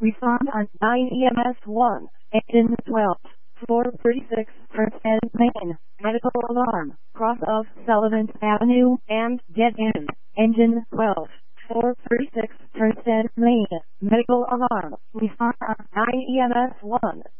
Respond on 9 EMS 1, engine 12, 436, Hempstead, Maine. Medical alarm, cross of Sullivan Avenue and dead end. Engine 12, 436, Hempstead, Maine. Medical alarm. Respond on 9 EMS 1.